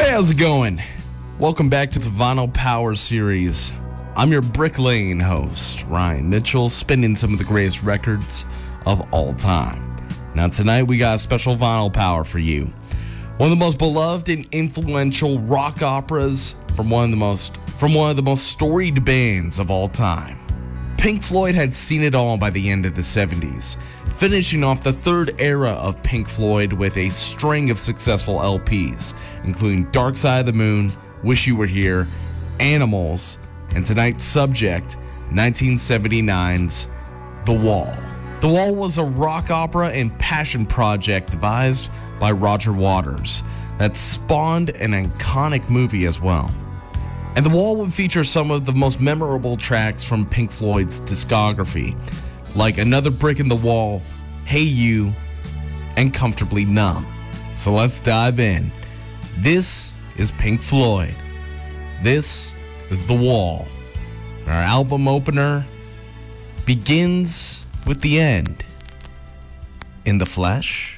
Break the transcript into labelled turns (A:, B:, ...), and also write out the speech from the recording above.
A: Hey, how's it going? Welcome back to the Vinyl Power series. I'm your Brick Lane host, Ryan Mitchell, spinning some of the greatest records of all time. Now tonight we got a special Vinyl Power for you. One of the most beloved and influential rock operas from one of the most storied bands of all time. Pink Floyd had seen it all by the end of the 70s, finishing off the third era of Pink Floyd with a string of successful LPs, including Dark Side of the Moon, Wish You Were Here, Animals, and tonight's subject, 1979's The Wall. The Wall was a rock opera and passion project devised by Roger Waters that spawned an iconic movie as well. And The Wall would feature some of the most memorable tracks from Pink Floyd's discography, like Another Brick in the Wall, Hey You, and Comfortably Numb. So let's dive in. This is Pink Floyd. This is The Wall. Our album opener begins with the end. In the flesh,